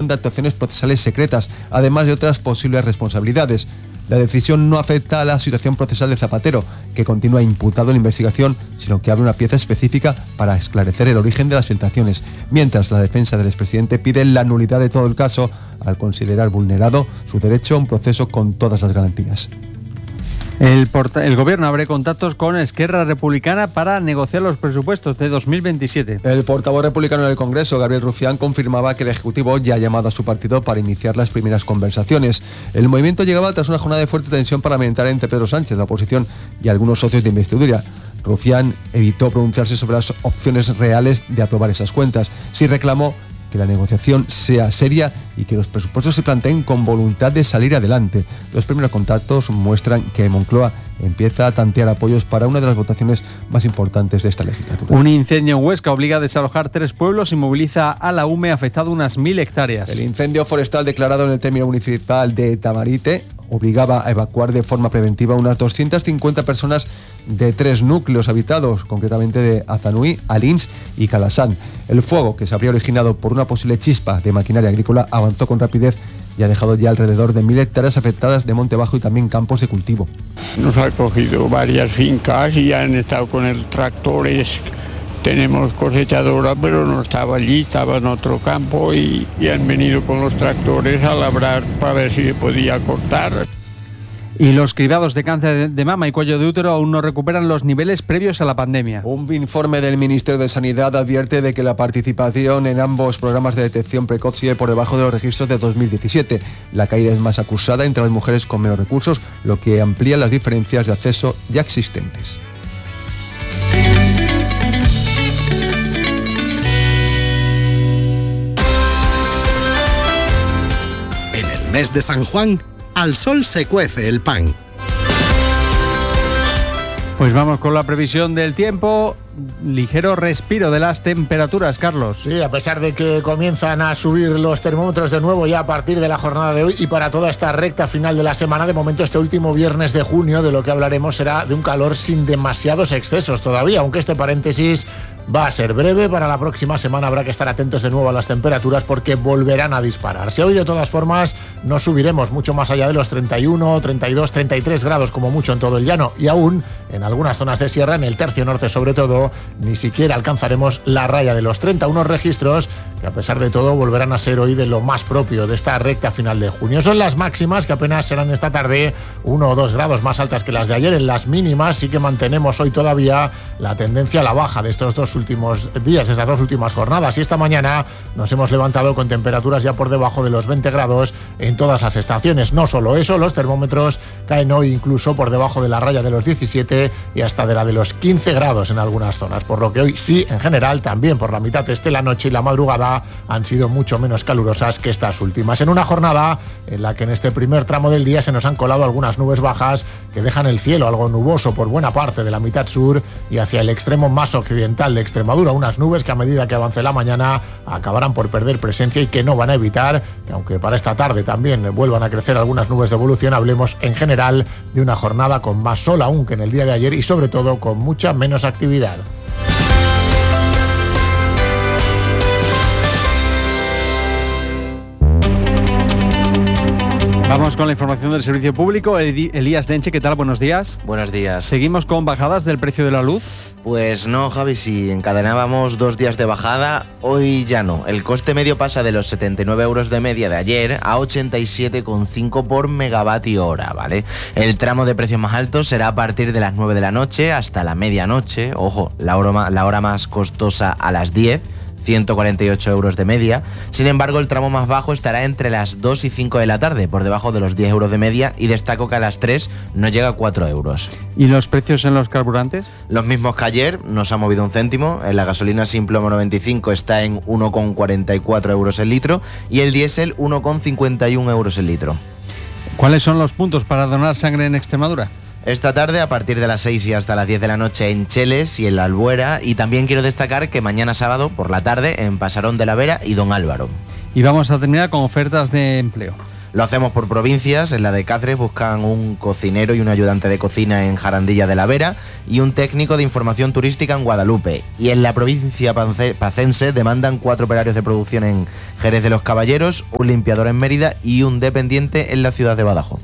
de actuaciones procesales secretas, además de otras posibles responsabilidades. La decisión no afecta a la situación procesal de Zapatero, que continúa imputado en investigación, sino que abre una pieza específica para esclarecer el origen de las filtraciones, mientras la defensa del expresidente pide la nulidad de todo el caso al considerar vulnerado su derecho a un proceso con todas las garantías. El gobierno abre contactos con Esquerra Republicana para negociar los presupuestos de 2027. El portavoz republicano del Congreso, Gabriel Rufián, confirmaba que el Ejecutivo ya ha llamado a su partido para iniciar las primeras conversaciones. El movimiento llegaba tras una jornada de fuerte tensión parlamentaria entre Pedro Sánchez, la oposición y algunos socios de investidura. Rufián evitó pronunciarse sobre las opciones reales de aprobar esas cuentas. Sí reclamó que la negociación sea seria y que los presupuestos se planteen con voluntad de salir adelante. Los primeros contactos muestran que Moncloa empieza a tantear apoyos para una de las votaciones más importantes de esta legislatura. Un incendio en Huesca obliga a desalojar 3 pueblos y moviliza a la UME, afectado unas 1.000 hectáreas. El incendio forestal declarado en el término municipal de Tamarite obligaba a evacuar de forma preventiva unas 250 personas de 3 núcleos habitados, concretamente de Azanui, Alins y Calasán. El fuego, que se habría originado por una posible chispa de maquinaria agrícola, avanzó con rapidez y ha dejado ya alrededor de 1.000 hectáreas afectadas de monte bajo y también campos de cultivo. Nos ha cogido varias fincas y han estado con el tractor. Tenemos cosechadora, pero no estaba allí, estaba en otro campo y han venido con los tractores a labrar para ver si se podía cortar. Y los cribados de cáncer de mama y cuello de útero aún no recuperan los niveles previos a la pandemia. Un informe del Ministerio de Sanidad advierte de que la participación en ambos programas de detección precoz sigue por debajo de los registros de 2017. La caída es más acusada entre las mujeres con menos recursos, lo que amplía las diferencias de acceso ya existentes. En el mes de San Juan, al sol se cuece el pan. Pues vamos con la previsión del tiempo. Ligero respiro de las temperaturas, Carlos. Sí, a pesar de que comienzan a subir los termómetros de nuevo ya a partir de la jornada de hoy y para toda esta recta final de la semana, de momento este último viernes de junio de lo que hablaremos será de un calor sin demasiados excesos todavía, aunque este paréntesis va a ser breve. Para la próxima semana habrá que estar atentos de nuevo a las temperaturas porque volverán a dispararse. Hoy de todas formas no subiremos mucho más allá de los 31, 32, 33 grados como mucho en todo el llano y aún en algunas zonas de sierra, en el tercio norte sobre todo, ni siquiera alcanzaremos la raya de los 30, unos registros que a pesar de todo volverán a ser hoy de lo más propio de esta recta final de junio. Son las máximas que apenas serán esta tarde 1 o 2 grados más altas que las de ayer. En las mínimas sí que mantenemos hoy todavía la tendencia a la baja de estos dos últimos días, estas dos últimas jornadas, y esta mañana nos hemos levantado con temperaturas ya por debajo de los 20 grados en todas las estaciones. No solo eso, los termómetros caen hoy incluso por debajo de la raya de los 17 y hasta de la de los 15 grados en algunas zonas, por lo que hoy sí, en general, también por la mitad este, la noche y la madrugada han sido mucho menos calurosas que estas últimas, en una jornada en la que en este primer tramo del día se nos han colado algunas nubes bajas que dejan el cielo algo nuboso por buena parte de la mitad sur y hacia el extremo más occidental de Extremadura, unas nubes que a medida que avance la mañana acabarán por perder presencia y que no van a evitar que, aunque para esta tarde también vuelvan a crecer algunas nubes de evolución, hablemos en general de una jornada con más sol aún que en el día de ayer y sobre todo con mucha menos actividad. Vamos con la información del servicio público. Elías Denche, ¿qué tal? Buenos días. Buenos días. ¿Seguimos con bajadas del precio de la luz? Pues no, Javi, si encadenábamos 2 días de bajada, hoy ya no. El coste medio pasa de los 79 euros de media de ayer a 87,5 por megavatio hora, ¿vale? El tramo de precios más altos será a partir de las 9 de la noche hasta la medianoche. Ojo, la hora más costosa a las 10. 148 euros de media. Sin embargo, el tramo más bajo estará entre las 2 y 5 de la tarde, por debajo de los 10 euros de media, y destaco que a las 3 no llega a 4 euros. ¿Y los precios en los carburantes? Los mismos que ayer, no se ha movido un céntimo. La gasolina simple 95 está en 1,44 euros el litro y el diésel 1,51 euros el litro. ¿Cuáles son los puntos para donar sangre en Extremadura? Esta tarde, a partir de las 6 y hasta las 10 de la noche en Cheles y en La Albuera, y también quiero destacar que mañana sábado por la tarde en Pasarón de la Vera y Don Álvaro. Y vamos a terminar con ofertas de empleo. Lo hacemos por provincias. En la de Cáceres buscan un cocinero y un ayudante de cocina en Jarandilla de la Vera y un técnico de información turística en Guadalupe. Y en la provincia pacense demandan 4 operarios de producción en Jerez de los Caballeros, un limpiador en Mérida y un dependiente en la ciudad de Badajoz.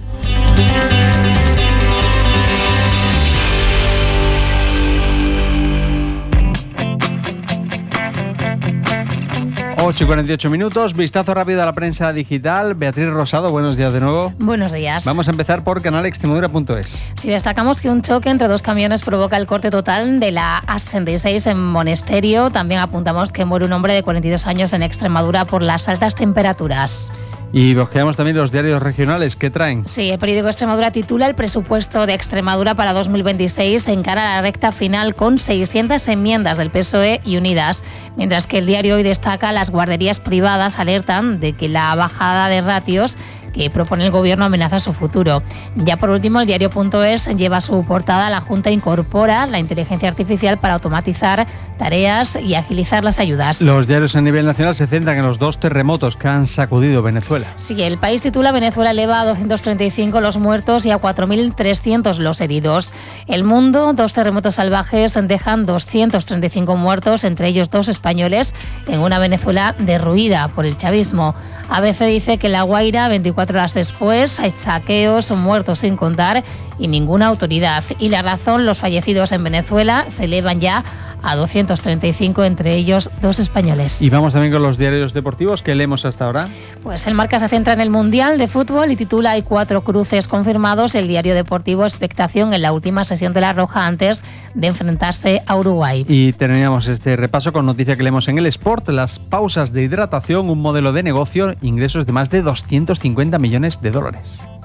8:48, vistazo rápido a la prensa digital. Beatriz Rosado, buenos días de nuevo. Buenos días. Vamos a empezar por canalextremadura.es. Sí, destacamos que un choque entre 2 camiones provoca el corte total de la A66 en Monesterio. También apuntamos que muere un hombre de 42 años en Extremadura por las altas temperaturas. Y buscamos también los diarios regionales que traen. Sí, el periódico Extremadura titula: el presupuesto de Extremadura para 2026 encara la recta final con 600 enmiendas del PSOE y Unidas, mientras que el diario Hoy destaca: las guarderías privadas alertan de que la bajada de ratios que propone el gobierno amenaza su futuro. Ya por último, el diario.es lleva su portada: la Junta incorpora la inteligencia artificial para automatizar tareas y agilizar las ayudas. Los diarios a nivel nacional se centran en los 2 terremotos que han sacudido Venezuela. Sí, el País titula: Venezuela eleva a 235 los muertos y a 4.300 los heridos. El Mundo: 2 terremotos salvajes dejan 235 muertos, entre ellos 2 españoles, en una Venezuela derruida por el chavismo. ABC dice que La Guaira, 24 horas después, hay saqueos, muertos sin contar y ninguna autoridad. Y La Razón: los fallecidos en Venezuela se elevan ya a 235, entre ellos 2 españoles. Y vamos también con los diarios deportivos que leemos hasta ahora. Pues el Marca se centra en el Mundial de Fútbol y titula: hay 4 cruces confirmados. El diario deportivo: expectación en la última sesión de La Roja antes de enfrentarse a Uruguay. Y terminamos este repaso con noticia que leemos en El Sport: las pausas de hidratación, un modelo de negocio, ingresos de más de $250 millones.